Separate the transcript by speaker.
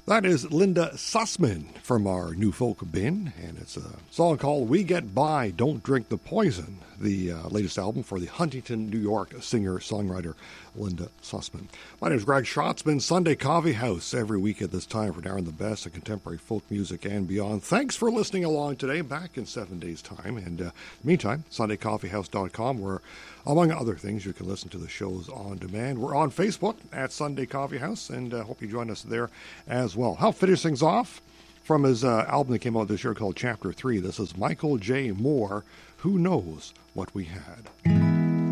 Speaker 1: That is Linda Sussman from our New Folk bin, and it's a song called We Get By, Don't Drink the Poison, the latest album for the Huntington, New York singer-songwriter Linda Sussman. My name is Greg Schatzman, Sunday Coffee House, every week at this time for Darren the Best of contemporary folk music and beyond. Thanks for listening along today, back in 7 days' time. And in the meantime, SundayCoffeehouse.com, where, among other things, you can listen to the shows on demand. We're on Facebook at Sunday Coffee House, and hope you join us there as well. Help finish things off from his album that came out this year called Chapter 3. This is Michael J. Moore, Who Knows What We Had.